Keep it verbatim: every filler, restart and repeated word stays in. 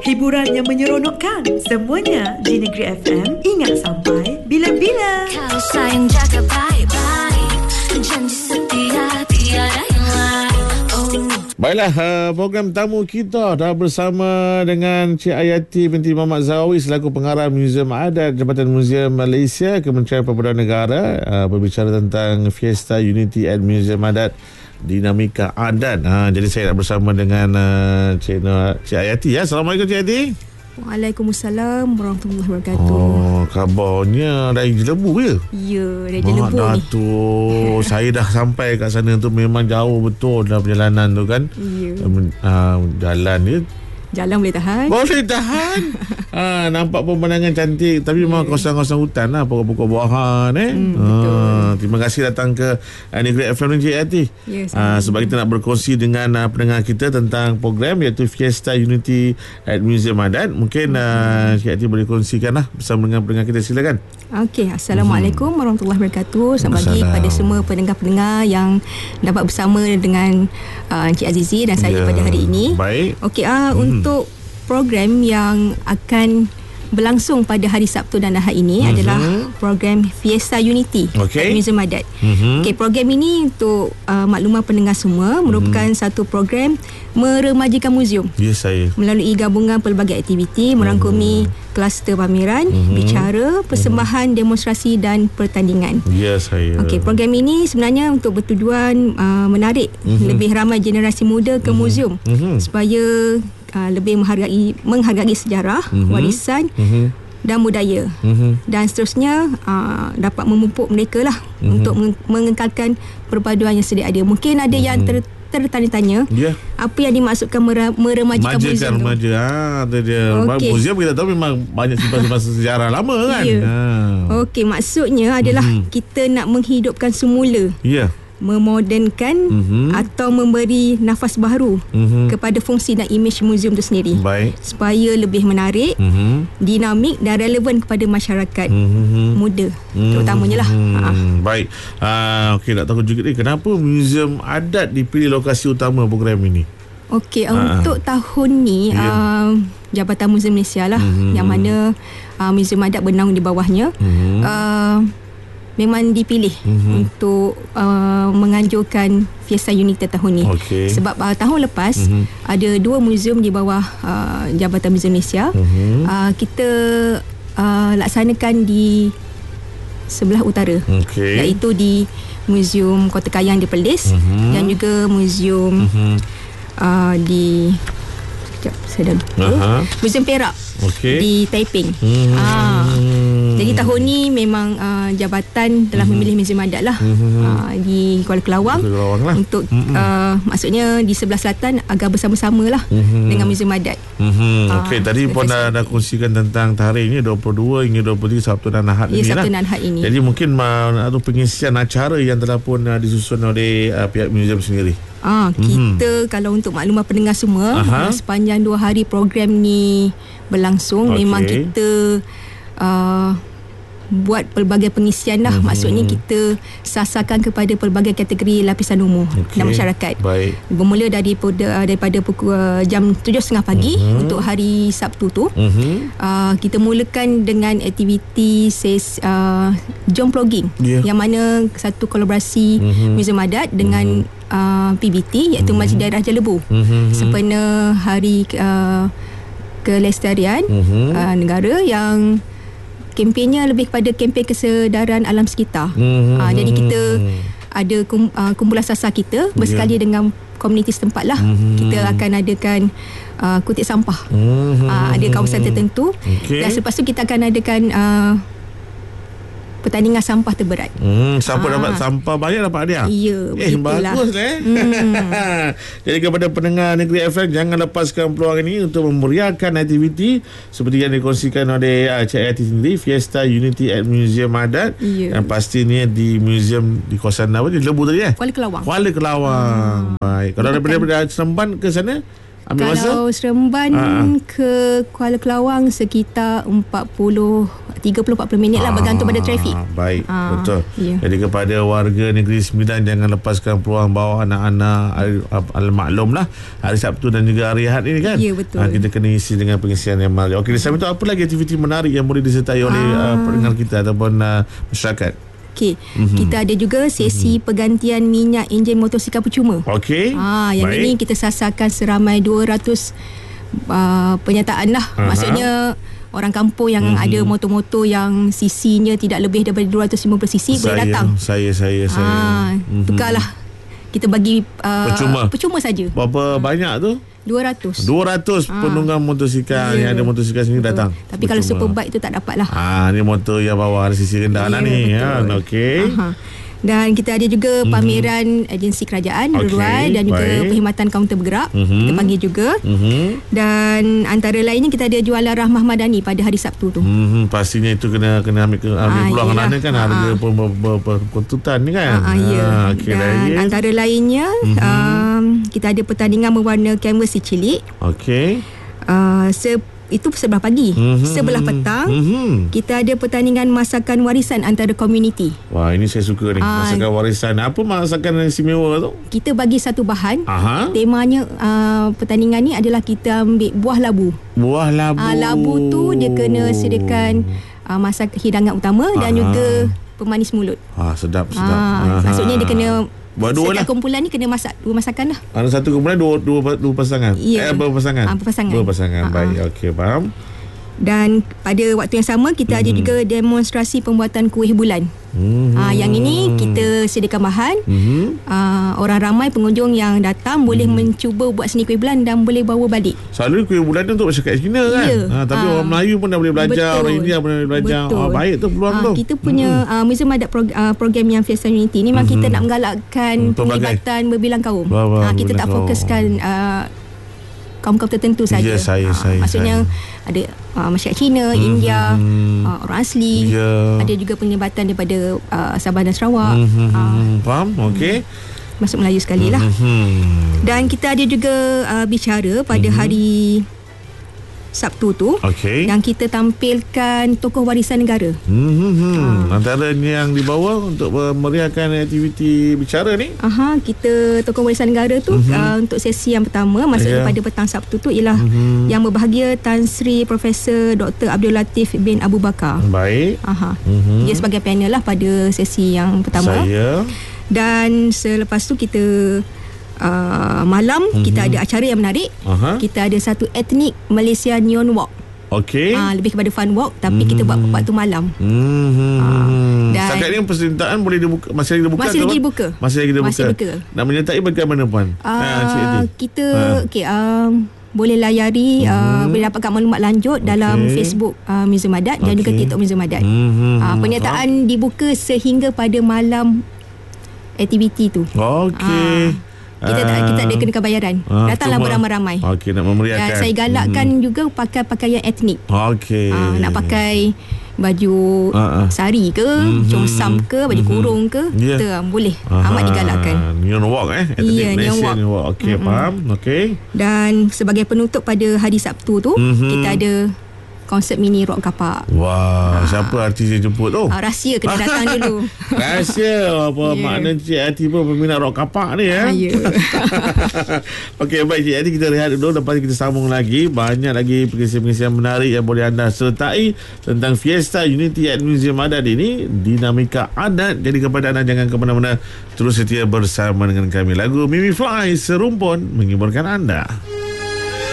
hiburan yang menyeronokkan, semuanya di Negeri F M. Ingat sampai bila-bila. Kau sayang jaga baik-baik, janji setia tiada yang lain. Oh. Baiklah, uh, program tamu kita dah bersama dengan Cik Ayati binti Muhammad Zawawi selaku pengarah Muzium Adat Jabatan Muzium Malaysia, Kementerian Perbendaharaan Negara, uh, berbicara tentang Fiesta Unity at Muzium Adat, Dinamika Adat. Ha, jadi saya nak bersama dengan uh, Cik, Cik Ayati. Ya. Assalamualaikum Cik Ayati. Waalaikumsalam warahmatullahi wabarakatuh. Oh, kabarnya dari Jelebu ya? Ya, dari Jelebu dah ni. Tu, saya dah sampai kat sana tu, memang jauh betul dah perjalanan tu kan. Ya. Uh, jalan dia Jalan boleh tahan. Boleh tahan. ha, nampak pemandangan cantik. Tapi memang yeah. kawasan-kawasan hutan lah, pokok-pokok buahan eh. Mm, ha, terima kasih datang ke uh, Negeri F M ni Cik Ayati. Yes, ha, sebab kita nak berkongsi dengan uh, pendengar kita tentang program iaitu Fiesta Unity at Muzium Adat. Mungkin uh, Cik Ayati boleh kongsikan lah bersama dengan pendengar kita. Silakan. Okey, Assalamualaikum hmm. warahmatullahi wabarakatuh. Selamat pagi kepada semua pendengar-pendengar yang dapat bersama dengan uh, Encik Azizi dan saya yeah. pada hari ini. Baik. Okey, uh, hmm. untuk program yang akan berlangsung pada hari Sabtu dan Ahad ini mm-hmm. adalah program Fiesta Unity okay. at Muzium Adat. Mm-hmm. Okey, program ini untuk uh, makluman pendengar semua merupakan mm-hmm. satu program meremajikan muzium. Ya, yes, saya. Melalui gabungan pelbagai aktiviti merangkumi mm-hmm. kluster pameran, mm-hmm. bicara, persembahan, mm-hmm. demonstrasi dan pertandingan. Ya, yes, saya. Okey, program ini sebenarnya untuk bertujuan uh, menarik mm-hmm. lebih ramai generasi muda ke mm-hmm. muzium mm-hmm. supaya Uh, lebih menghargai menghargai sejarah, mm-hmm. warisan mm-hmm. dan budaya mm-hmm. dan seterusnya uh, dapat memupuk mereka lah mm-hmm. untuk meng- mengekalkan perpaduan yang sedia ada. Mungkin ada mm-hmm. yang ter- tertanya-tanya yeah. apa yang dimaksudkan mere- meremajikan Majikan muzium tu. Remaja, ha, tu dia. Okay. Muzium kita tahu memang banyak simpan-simpan sejarah lama kan. Yeah. Ha. Okey, maksudnya adalah mm-hmm. kita nak menghidupkan semula. Ya. Yeah. Memodernkan mm-hmm. atau memberi nafas baru mm-hmm. kepada fungsi dan imej muzium itu sendiri. Baik. Supaya lebih menarik, mm-hmm. dinamik dan relevan kepada masyarakat mm-hmm. muda mm-hmm. terutamanya lah. Ha. Baik. Uh, Okey, nak tahu juga ni kenapa Muzium Adat dipilih lokasi utama program ini? Okey, ha. untuk tahun ni yeah. uh, Jabatan Muzium Malaysia lah mm-hmm. yang mana uh, Muzium Adat bernaung di bawahnya. Mm-hmm. Uh, memang dipilih mm-hmm. untuk uh, menganjurkan Fiesta Unity tahun ni. Okay. Sebab uh, tahun lepas mm-hmm. ada dua muzium di bawah uh, Jabatan Muzium Malaysia. Mm-hmm. Uh, kita uh, laksanakan di sebelah utara. Okay. Iaitu di Muzium Kota Kayang di Perlis mm-hmm. dan juga muzium mm-hmm. uh, di sekejap saya dah lupa. Uh-huh. Muzium Perak okay. di Taiping. Mm-hmm. Ah. Jadi tahun ni memang uh, jabatan telah mm-hmm. memilih Muzium Adat lah mm-hmm. uh, di Kuala Kelawang, Kuala Kelawang lah. Untuk mm-hmm. uh, maksudnya di sebelah selatan agar bersama-sama lah mm-hmm. dengan Muzium Adat. Mm-hmm. uh, Okey, tadi pun dah, dah kongsikan tentang tarikh ni dua puluh dua hingga dua puluh tiga Sabtu dan Ahad ya, ini Sabtu lah. dan Ahad ini. Jadi mungkin uh, atau pengisian acara yang telah pun uh, disusun oleh uh, pihak muzium sendiri. Ah, kita mm-hmm. kalau untuk maklumat pendengar semua uh, sepanjang dua hari program ni berlangsung okay. memang kita uh, buat pelbagai pengisian lah. Mm-hmm. Maksudnya kita sasarkan kepada pelbagai kategori lapisan umur okay. dan masyarakat. Baik. Bermula daripada daripada pukul uh, jam tujuh tiga puluh pagi mm-hmm. untuk hari Sabtu tu. Mm-hmm. Uh, kita mulakan dengan aktiviti ses uh, jom plogging yeah. yang mana satu kolaborasi mm-hmm. Muzium Adat dengan mm-hmm. uh, P B T iaitu mm-hmm. Masjid Daerah Jelebu. Mm-hmm. Sempena hari uh, kelestarian mm-hmm. uh, negara yang kempennya lebih kepada kempen kesedaran alam sekitar. Mm-hmm. Uh, jadi kita ada kum, uh, kumpulan sasar kita bersekali yeah. dengan komuniti setempat lah. Mm-hmm. Kita akan adakan uh, kutip sampah. Mm-hmm. Uh, ada kawasan tertentu. Okay. Dan selepas tu kita akan adakan uh, pertandingan sampah terberat. Hmm, siapa ha. dapat sampah banyak dapat hadiah. Ya, eh, bagus eh. Hmm. Jadi kepada pendengar Negeri F M, jangan lepaskan peluang ini untuk memeriahkan aktiviti seperti yang dikongsikan oleh uh, Cik Ayati sendiri, Fiesta Unity at Muzium Adat. Ya. Yang pastinya di muzium di kawasan apa? Di Jelebu tadi eh? Kuala Kelawang. Kuala Kelawang. Hmm. Baik. Kalau daripada Seremban ke sana Ambil masa? Kalau Seremban Ha. ke Kuala Kelawang sekitar empat puluh tiga puluh empat puluh minit lah, bergantung pada trafik. Baik, Ah, betul. ya. Jadi kepada warga Negeri Sembilan, jangan lepaskan peluang bawa anak-anak. Al-maklum lah, hari Sabtu dan juga hari Ahad ini kan. Ya, betul. Ah, kita kena isi dengan pengisian yang menarik. Okey, di samping itu apa lagi aktiviti menarik yang boleh disertai oleh uh, pendengar kita ataupun uh, masyarakat? Okey, mm-hmm. kita ada juga sesi mm-hmm. pergantian minyak enjin motosikal percuma. Okey. Ah, yang baik. ini kita sasarkan seramai dua ratus uh, penyertaan lah. Aha. Maksudnya orang kampung yang mm-hmm. ada motor-motor yang cc-nya tidak lebih daripada dua ratus lima puluh cc boleh datang. Saya, saya, saya. Ah, Mhm. tukarlah. Kita bagi uh, Percuma. Percuma saja. Berapa banyak tu? dua ratus. dua ratus penunggang motosikal Ya. yang ada motosikal sini Betul. datang. Tapi kalau Percuma. superbike tu tak dapat lah. Ah, ni motor yang bawa sisi rendah lah Ya, ni. Ya, betul. okey. Aha. Dan kita ada juga pameran mm-hmm. agensi kerajaan Okey, rural dan juga baik. perkhidmatan kaunter bergerak. Mhm. Kita panggil juga. Mhm. Dan antara lainnya kita ada jualan Rahmah Madani pada hari Sabtu tu. Hmm, pastinya itu kena kena ambil, ke, ambil Ah, peluang yelah. kerana kan Ah, harga ah. ber- ber- ber- ber- pertutan ni kan. Ah, ya. Ah, okey, Dan lagi. antara lainnya Mhm. um, kita ada pertandingan mewarna kanvas si cilik. Okey. Uh, se- itu sebelah pagi. Mhm. Sebelah petang Mhm. kita ada pertandingan masakan warisan antara komuniti. Wah, ini saya suka ni. Ah. Masakan warisan. Apa masakan yang istimewa tu? Kita bagi satu bahan. Aha. Temanya uh, pertandingan ni adalah kita ambil buah labu. Buah labu. Uh, labu tu dia kena sediakan uh, masak hidangan utama dan Aha. juga pemanis mulut. Ah, sedap, sedap. Ah, Aha. maksudnya dia kena Buat dua setiap lah. kumpulan ni kena masak dua masakan lah. Ada satu kumpulan dua, dua, dua pasangan. Ya. Eh, berapa pasangan? Ah, berpasangan. Berpasangan. Ah, Baik, ah. okey, faham. Dan pada waktu yang sama kita ada juga demonstrasi pembuatan kuih bulan. Hmm. Ah, yang ini kita sediakan bahan. Mhm. Ah, orang ramai pengunjung yang datang boleh mencuba buat seni kuih bulan dan boleh bawa balik. Selalu kuih bulan tu untuk masyarakat Cina kan. Ya. Ha, tapi Ah. orang Melayu pun dah boleh belajar, Betul. orang India pun dah boleh belajar. Betul. Ah, baik tu peluang Ah, tu. kita punya uh, museum ada prog- uh, program yang Fiesta Unity ni memang kita nak menggalakkan Hmm, pelbagai. penglibatan berbilang kaum. Wah, wah, Ah, kita tak berbilang kaum. fokuskan uh, kaum-kaum tertentu saja. Ya, saya, Ah, saya, maksudnya saya. ada uh, masyarakat Cina, India, uh, orang asli. Ya. Ada juga penglibatan daripada uh, Sabah dan Sarawak. Mhm. Ah, Faham? Okey. masuk Melayu sekali lah. Mhm. Dan kita ada juga uh, bicara pada hari Sabtu tu. Okey. Yang kita tampilkan tokoh warisan negara. Hmm, antara yang dibawa untuk memeriahkan aktiviti bicara ni. Aha, kita tokoh warisan negara tu mm-hmm. uh, untuk sesi yang pertama maksudnya Ya. pada petang Sabtu tu ialah Mhm. yang berbahagia Tan Sri Profesor Doktor Abdul Latif bin Abu Bakar. Baik. Aha. Mhm. Dia sebagai panel lah pada sesi yang pertama. Saya. Dan selepas tu kita uh, malam mm-hmm. kita ada acara yang menarik. Aha. Kita ada satu etnik Malaysia Neon Walk. Okey. Uh, lebih kepada fun walk tapi mm-hmm. kita buat waktu malam. Hmm. Ah, dan- Setakat ni persenjataan boleh dibuka, masih lagi dibuka Masih atau lagi apa? dibuka. Masih lagi dibuka. Masih buka. Dan menyertai bagaimana puan? Ah, Cik Edi. Uh, kita Ah. okey um, boleh layari uh, Mhm. boleh dapatkan maklumat lanjut okay. dalam Okey. Facebook uh, Museum Adat dan juga Okey. TikTok Museum Adat. Mhm. Uh, penyertaan dibuka sehingga pada malam aktiviti tu. Okey. Kita tak kita tak ada kenakan bayaran. Ah, Datanglah cuma- beramai-ramai. Okey, nak memeriahkan. Dan saya galakkan juga pakai pakaian etnik. Okey. Uh, nak pakai baju Ah, ah. sari ke, Mhm. congsam ke, baju Mhm. kurung ke, Ya. kita boleh. Aha. Amat digalakkan. Neon Walk eh. Ethnic Ya, Neon Malaysia Walk. Neon Walk. Okey, Mm-mm. faham. Okey. Dan sebagai penutup pada hari Sabtu tu, Mhm. kita ada konsert mini rock kapak. Wah, siapa artis yang jemput tu? Ah, rahsia kena datang dulu. Rahsia apa Ya. makna Cik Ati pun peminat rock kapak ni ya. Ah, ya. Okey, baik Cik Ati, kita rehat dulu, lepas kita sambung lagi. Banyak lagi pengisian-pengisian menarik yang boleh anda sertai tentang Fiesta Unity at Museum Adat ini, dinamika adat. Jadi kepada anda jangan ke mana-mana, terus setia bersama dengan kami. Lagu Mimi Fly Serumpun menghiburkan anda.